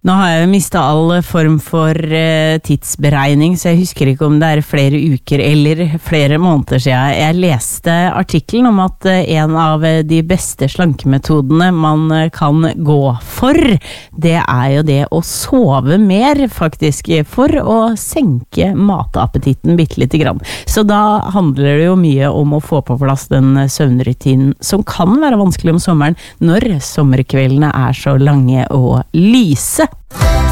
Nå har jeg mistet all form for tidsberegning, så jeg husker ikke om det flere uker eller flere måneder siden. Jeg leste artikkelen om at en av de beste slankemetodene man kan gå for, det jo det å sove mer faktisk, for å senke matappetitten bittelite grann. Så da handler det jo mye om å få på plass den søvnrutinen som kan være vanskelig om sommeren, når sommerkveldene så lange og lyse.